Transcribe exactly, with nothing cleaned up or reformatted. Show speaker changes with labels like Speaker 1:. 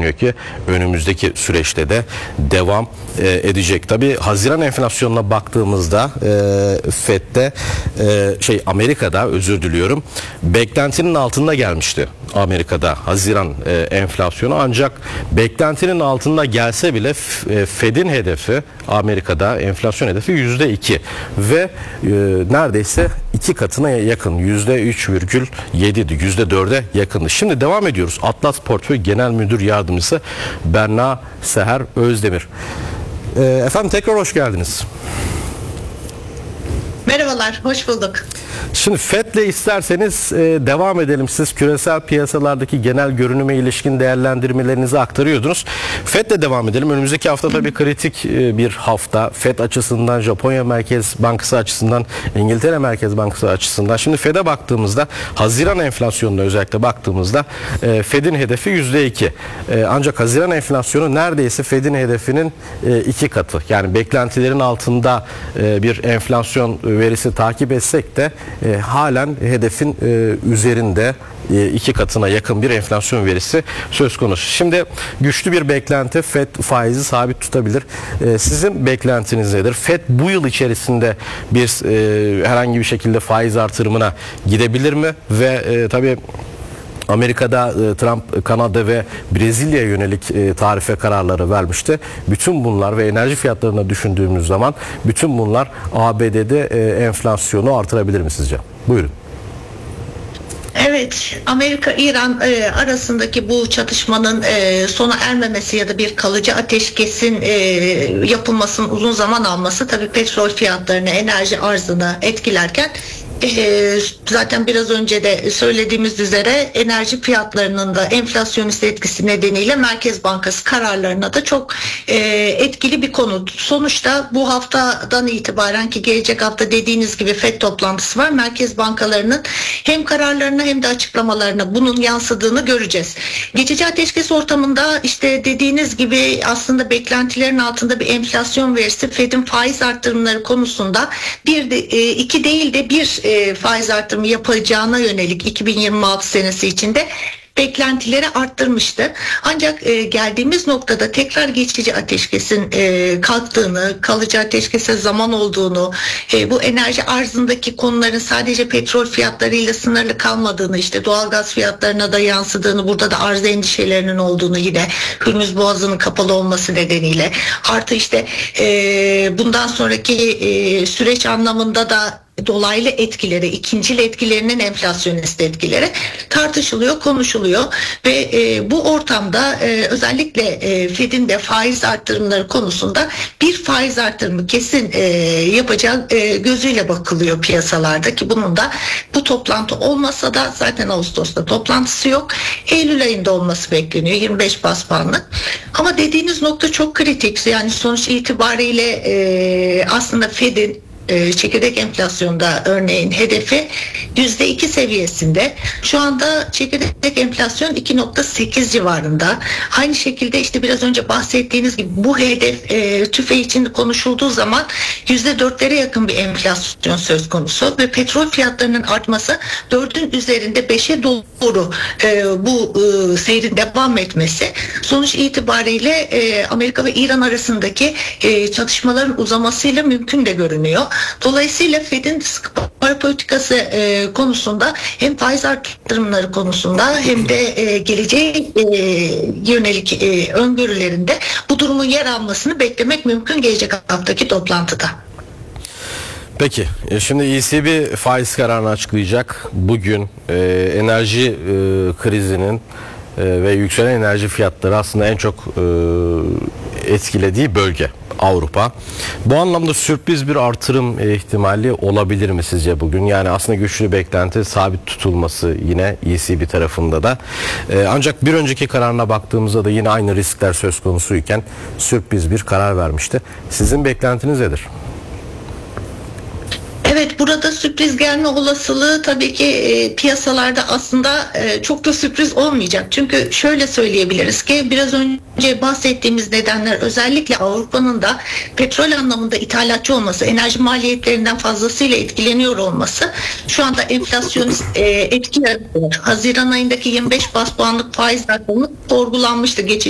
Speaker 1: görünüyor ki önümüzdeki süreçte de devam e, edecek. Tabii Haziran enflasyonuna baktığımızda e, Fed'de e, şey Amerika'da özür diliyorum beklentinin altında gelmişti. Amerika'da Haziran e, enflasyonu, ancak beklentinin altında gelse bile e, Fed'in hedefi, Amerika'da enflasyon hedefi yüzde iki ve e, neredeyse iki katına yakın, yüzde üç virgül yedi, yüzde dörde yakındı. Şimdi devam ediyoruz. Atlas Portföy Genel Müdür Yardımcısı Berna Seher Özdemir. E, efendim tekrar hoş geldiniz.
Speaker 2: Merhabalar, hoş bulduk.
Speaker 1: Şimdi Fed'le isterseniz e, devam edelim. Siz küresel piyasalardaki genel görünüme ilişkin değerlendirmelerinizi aktarıyordunuz. Fed'le devam edelim. Önümüzdeki hafta tabii kritik e, bir hafta. Fed açısından, Japonya Merkez Bankası açısından, İngiltere Merkez Bankası açısından. Şimdi Fed'e baktığımızda, Haziran enflasyonuna özellikle baktığımızda e, Fed'in hedefi yüzde iki. E, ancak Haziran enflasyonu neredeyse Fed'in hedefinin e, iki katı. Yani beklentilerin altında e, bir enflasyon verisi takip etsek de e, halen hedefin e, üzerinde e, iki katına yakın bir enflasyon verisi söz konusu. Şimdi güçlü bir beklenti, Fed faizi sabit tutabilir. E, sizin beklentiniz nedir? Fed bu yıl içerisinde bir e, herhangi bir şekilde faiz artırımına gidebilir mi? Ve e, tabii Amerika'da e, Trump, Kanada ve Brezilya'ya yönelik e, tarife kararları vermişti. Bütün bunlar ve enerji fiyatlarına düşündüğümüz zaman bütün bunlar A B D'de e, enflasyonu artırabilir mi sizce? Buyurun.
Speaker 2: Evet, Amerika-İran e, arasındaki bu çatışmanın e, sona ermemesi ya da bir kalıcı ateşkesin e, yapılmasının uzun zaman alması tabii petrol fiyatlarını, enerji arzını etkilerken Ee, zaten biraz önce de söylediğimiz üzere enerji fiyatlarının da enflasyonist etkisi nedeniyle Merkez Bankası kararlarına da çok e, etkili bir konu. Sonuçta bu haftadan itibaren ki gelecek hafta dediğiniz gibi Fed toplantısı var. Merkez bankalarının hem kararlarına hem de açıklamalarına bunun yansıdığını göreceğiz. Geçici ateşkes ortamında işte dediğiniz gibi aslında beklentilerin altında bir enflasyon verisi Fed'in faiz artırımları konusunda bir de, e, iki değil de bir E, faiz artırımı yapacağına yönelik iki bin yirmi altı senesi içinde beklentileri arttırmıştı. Ancak e, geldiğimiz noktada tekrar geçici ateşkesin e, kalktığını, kalıcı ateşkese zaman olduğunu, e, bu enerji arzındaki konuların sadece petrol fiyatlarıyla sınırlı kalmadığını, işte doğalgaz fiyatlarına da yansıdığını, burada da arz endişelerinin olduğunu, yine Hürmüz Boğazı'nın kapalı olması nedeniyle, artı işte e, bundan sonraki e, süreç anlamında da dolaylı etkileri, ikincil etkilerinin enflasyonist etkileri tartışılıyor, konuşuluyor ve e, bu ortamda e, özellikle e, Fed'in de faiz artırımları konusunda bir faiz artırımı kesin e, yapacağı e, gözüyle bakılıyor piyasalarda, ki bunun da bu toplantı olmasa da zaten Ağustos'ta toplantısı yok. Eylül ayında olması bekleniyor, yirmi beş bas puanlık. Ama dediğiniz nokta çok kritik. Yani sonuç itibariyle e, aslında Fed'in çekirdek enflasyonda örneğin hedefi yüzde iki seviyesinde. Şu anda çekirdek enflasyon iki nokta sekiz civarında. Aynı şekilde işte biraz önce bahsettiğiniz gibi bu hedef e, TÜFE için konuşulduğu zaman yüzde dörtlere yakın bir enflasyon söz konusu ve petrol fiyatlarının artması dördün üzerinde beşe doğru e, bu e, seyrin devam etmesi sonuç itibariyle e, Amerika ve İran arasındaki e, çatışmaların uzamasıyla mümkün de görünüyor. Dolayısıyla Fed'in sıkı para politikası e, konusunda hem faiz artırımları konusunda hem de e, geleceğe e, yönelik e, öngörülerinde bu durumun yer almasını beklemek mümkün gelecek haftaki toplantıda.
Speaker 1: Peki, şimdi E C B faiz kararını açıklayacak. Bugün e, enerji e, krizinin e, ve yükselen enerji fiyatları aslında en çok e, etkilediği bölge Avrupa. Bu anlamda sürpriz bir artırım ihtimali olabilir mi sizce bugün? Yani aslında güçlü beklenti sabit tutulması yine E C B tarafında da. Ee, ancak bir önceki kararına baktığımızda da yine aynı riskler söz konusuyken sürpriz bir karar vermişti. Sizin beklentiniz nedir?
Speaker 2: Evet, burada sürpriz gelme olasılığı tabii ki e, piyasalarda aslında e, çok da sürpriz olmayacak. Çünkü şöyle söyleyebiliriz ki biraz önce bahsettiğimiz nedenler, özellikle Avrupa'nın da petrol anlamında ithalatçı olması, enerji maliyetlerinden fazlasıyla etkileniyor olması şu anda enflasyonist e, etki yaratıyor. Haziran ayındaki yirmi beş bas puanlık faiz artırımı sorgulanmıştı geçici